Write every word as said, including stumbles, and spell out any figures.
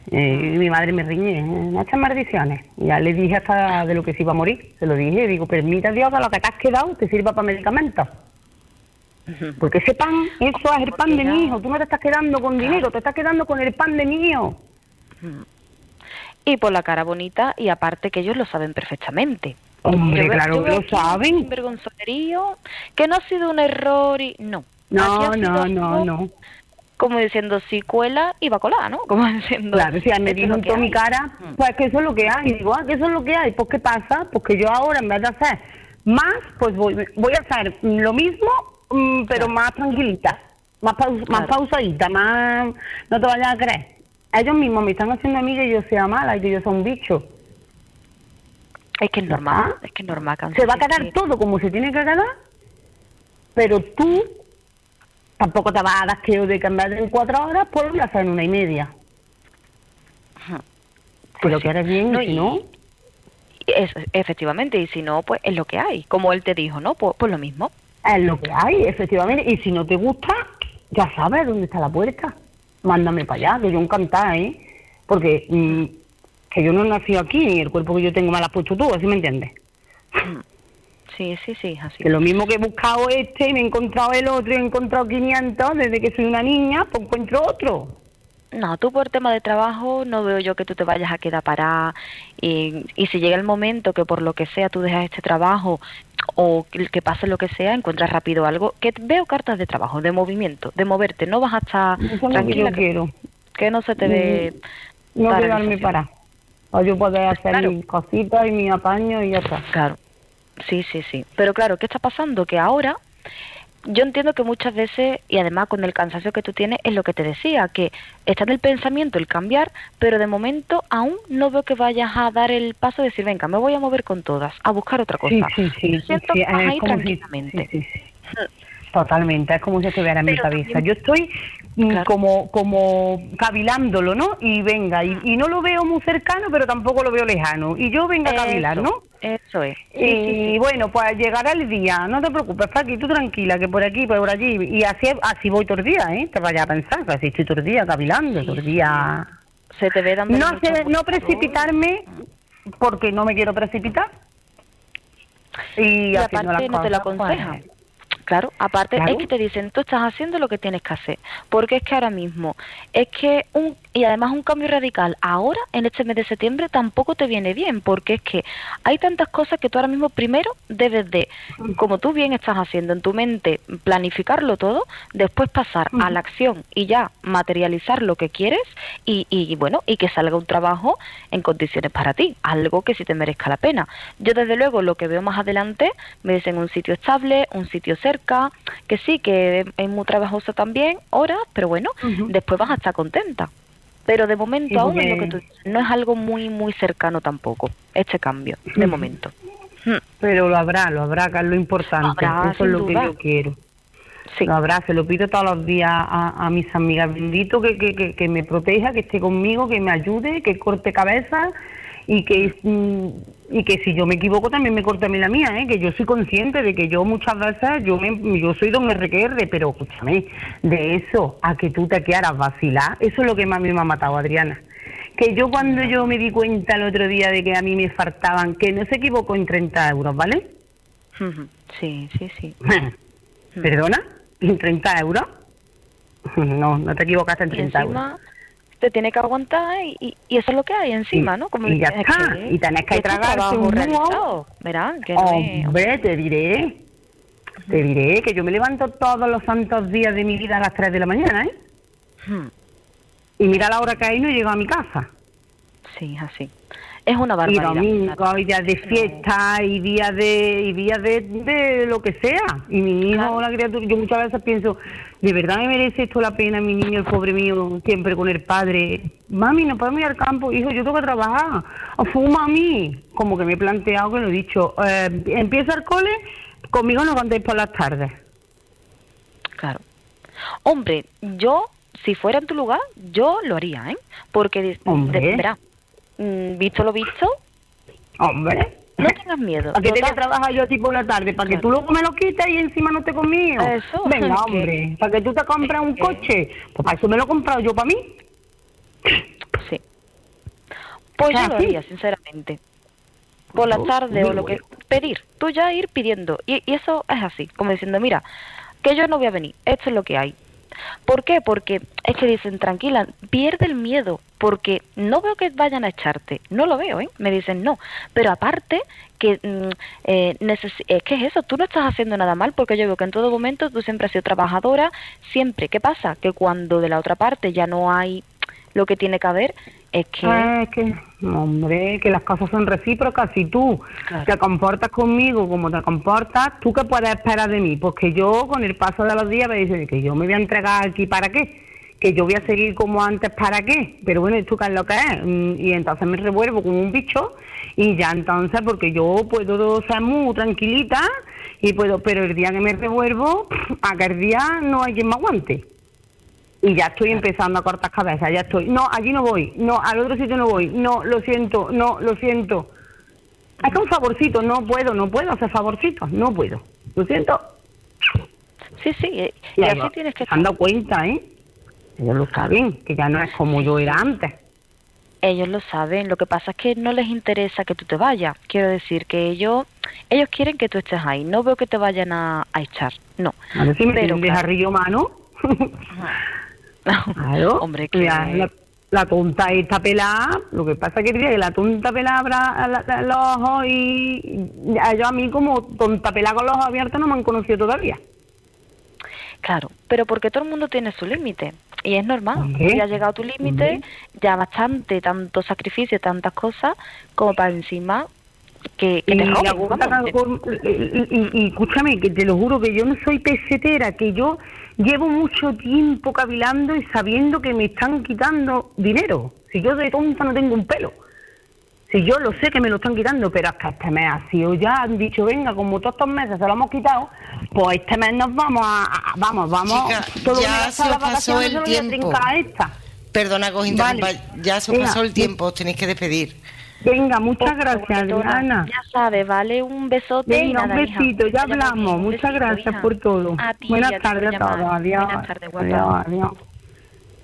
Eh, y mi madre me riñe, eh, no echas maldiciones. Y ya le dije hasta de lo que se iba a morir. Se lo dije, digo, permita Dios que lo que te has quedado te sirva para medicamentos. Porque ese pan, eso es el pan de mi hijo. Tú no te estás quedando con dinero, te estás quedando con el pan de mi hijo. Y por la cara bonita, y aparte que ellos lo saben perfectamente. Hombre, yo, claro que lo saben. Un vergonzonerío, que no ha sido un error y... No, no, no, no, no. Como diciendo, si cuela, iba a colar, ¿no? Como diciendo... Claro, si me dijo en toda mi cara, pues que eso es lo que hay. Y digo, ah, que eso es lo que hay. Pues, ¿qué pasa? Pues que yo ahora, en vez de hacer más, pues voy, voy a hacer lo mismo, mmm, pero claro. más tranquilita, más, paus claro. más pausadita, más... No te vayas a creer. Ellos mismos me están haciendo a mí que yo sea mala y que yo sea un bicho. Es que es normal, es que es normal. Se va a quedar que... todo como se tiene que quedar, pero tú... Tampoco te vas a dar que de cambiar en cuatro horas, pues lo hacer en una y media. Si pues lo sí. quieres bien, no, y si no... Es, efectivamente, y si no, pues es lo que hay. Como él te dijo, ¿no? Pues, pues lo mismo. Es lo que hay, efectivamente. Y si no te gusta, ya sabes dónde está la puerta. Mándame para allá, que yo encantada, ¿eh? Porque mmm, que yo no he nacido aquí, ni el cuerpo que yo tengo me lo has puesto tú, ¿así me entiendes? Sí, sí, sí, así. Que lo mismo que he buscado este y me he encontrado el otro y he encontrado quinientos, desde que soy una niña, pues encuentro otro. No, tú por tema de trabajo no veo yo que tú te vayas a quedar parada y, y si llega el momento que por lo que sea tú dejas este trabajo o que, que pase lo que sea, encuentras rápido algo, que veo cartas de trabajo, de movimiento, de moverte, no vas a estar Eso tranquila. Es lo que yo quiero. Que no se te ve... No quedarme parada. O yo poder hacer claro. mis cositas y mi apaño y ya está. Claro. Sí, sí, sí. Pero claro, ¿qué está pasando? Que ahora, yo entiendo que muchas veces, y además con el cansancio que tú tienes, es lo que te decía, que está en el pensamiento el cambiar, pero de momento aún no veo que vayas a dar el paso de decir, venga, me voy a mover con todas, a buscar otra cosa. Sí, sí, sí. Yo siento sí, que vas sí, ahí tranquilamente. Si, sí, sí, sí. Totalmente, es como si estuviera en mi cabeza. También... Yo estoy claro. como como cavilándolo, ¿no? Y venga, y, y no lo veo muy cercano, pero tampoco lo veo lejano. Y yo venga a cavilar, eso, ¿no? Eso es. Sí, y sí, sí. bueno, pues llegará el día, no te preocupes, Paqui, tú tranquila, que por aquí, por allí, y así así voy todo el día, ¿eh? Te vayas a pensar, que así estoy todo el día cavilando, sí, todo el día... Se te ve dando No, se, no precipitarme, porque no me quiero precipitar. Y, y aparte no te lo aconsejan. Pues, Claro, aparte claro. es que te dicen, tú estás haciendo lo que tienes que hacer, porque es que ahora mismo, es que un, y además un cambio radical ahora, en este mes de septiembre, tampoco te viene bien, porque es que hay tantas cosas que tú ahora mismo primero debes de, como tú bien estás haciendo en tu mente, planificarlo todo, después pasar uh-huh. a la acción y ya materializar lo que quieres y, y bueno, y que salga un trabajo en condiciones para ti, algo que sí te merezca la pena. Yo desde luego lo que veo más adelante, me dicen un sitio estable, un sitio cerca, que sí, que es muy trabajoso también, horas, pero bueno, uh-huh. después vas a estar contenta. Pero de momento sí, aún es lo que tú dices, no es algo muy, muy cercano tampoco, este cambio, de uh-huh. momento. Pero lo habrá, lo habrá, que es lo importante, habrá, eso es lo duda. que yo quiero. Sí. Lo habrá, se lo pido todos los días a, a mis amigas, bendito que, que, que, que me proteja, que esté conmigo, que me ayude, que corte cabeza y que y que si yo me equivoco también me corte a mí la mía, ¿eh? Que yo soy consciente de que yo muchas veces, yo me, yo soy don R Q R, pero escúchame, de eso a que tú te quieras vacilar, eso es lo que más me ha matado, Adriana. Que yo cuando yo me di cuenta el otro día de que a mí me faltaban, que no se equivocó en treinta euros, ¿vale? Sí, sí, sí. ¿Perdona? ¿En treinta euros? No, no te equivocaste en treinta euros. Te tiene que aguantar y, y, y eso es lo que hay encima, ¿no? Como y ya está, que, y tenés que tragar un realizado, verás, que no hombre, es... te diré, te diré que yo me levanto todos los santos días de mi vida a las tres de la mañana, ¿eh? Hmm. Y mira la hora que hay, no llego a mi casa. Sí, así. Es una barbaridad. Y domingo, y días de fiesta, no. y días de y días de, de lo que sea. Y mi hijo, claro. la criatura, yo muchas veces pienso, ¿de verdad me merece esto la pena, mi niño, el pobre mío, siempre con el padre? Mami, no podemos ir al campo. Hijo, yo tengo que trabajar. O fuma a mí. Como que me he planteado, que lo he dicho, eh, empieza el cole, conmigo no contéis por las tardes. Claro. Hombre, yo, si fuera en tu lugar, yo lo haría, ¿eh? Porque, Hombre. De, verá, visto lo visto, hombre, no tengas miedo. ¿Para qué tengo que trabajar yo tipo una tarde? ¿Para claro. que tú luego me lo quites y encima no estés conmigo? Eso. Venga, hombre, ¿para que tú te compras un coche? Pues para eso me lo he comprado yo para mí. Sí, Pues yo lo haría, sinceramente. Por la tarde o lo que... Pedir, tú ya ir pidiendo. Y, y eso es así, como diciendo, mira, que yo no voy a venir, esto es lo que hay. ¿Por qué? Porque es que dicen, tranquila, pierde el miedo, porque no veo que vayan a echarte, no lo veo, ¿eh? Me dicen no, pero aparte que mm, eh, neces- es que es eso, tú no estás haciendo nada mal, porque yo veo que en todo momento tú siempre has sido trabajadora, siempre, ¿qué pasa? Que cuando de la otra parte ya no hay lo que tiene que haber, es que... Ah, es que, hombre, que las cosas son recíprocas. Si tú Claro. te comportas conmigo como te comportas, ¿tú qué puedes esperar de mí? Porque yo, con el paso de los días, me dicen que yo me voy a entregar aquí para qué, que yo voy a seguir como antes para qué. Pero bueno, ¿y tú qué es lo que es? Mm, Y entonces me revuelvo como un bicho y ya entonces, porque yo puedo ser muy tranquilita, y puedo, pero el día que me revuelvo, aquel día no hay quien me aguante. Y ya estoy empezando a cortar cabezas, ya estoy. No, allí no voy, no, al otro sitio no voy, no, lo siento, no, lo siento. Es que un favorcito, no puedo, no puedo hacer favorcitos, no puedo. Lo siento. Sí, sí, eh, Y y ahí así va. tienes que Se han dado cuenta, ¿eh? Ellos lo saben, que ya no es como yo era antes. Ellos lo saben, lo que pasa es que no les interesa que tú te vayas. Quiero decir que ellos ellos quieren que tú estés ahí. No veo que te vayan a, a echar, no. A ver si me Pero, tienen de claro. jarrillo mano. Claro. Hombre, que... La, la, la tonta esta pelada, lo que pasa es que diría que la tonta pelada abra la- la- los ojos y y a ellos a mí como tonta pelada con los ojos abiertos no me han conocido todavía. Claro, pero porque todo el mundo tiene su límite. Y es normal, Hombre, tú ya has llegado a tu límite, hombre. ya bastante, tanto sacrificio, tantas cosas, como para encima que, que Y, te la roben, gota vamos. que con- y, y- y escúchame, que te lo juro que yo no soy pesetera, que yo llevo mucho tiempo cavilando y sabiendo que me están quitando dinero. Si yo de tonta no tengo un pelo. Si yo lo sé que me lo están quitando, pero es que este mes ha sido ya, han dicho, venga, como todos estos meses se lo hemos quitado, pues este mes nos vamos a, a- vamos, vamos, Chica, todo ya me se gasta os las pasó vacaciones, el se lo voy a tiempo. trincar a esta. Perdona que os interrumpa, Vale. ya se os Venga, pasó el mu- tiempo, os tenéis que despedir. Venga, muchas Pues, gracias, guapetona, Adriana. ya sabes, ¿vale? Un besote y Venga, un nada, hija. besito, ya Que vaya muy hablamos. bien, un Muchas besito, gracias hija. por todo. A ti, Buenas a ti por tardes a llamar. todos. Adiós. Buenas tardes, guapa. Adiós, adiós.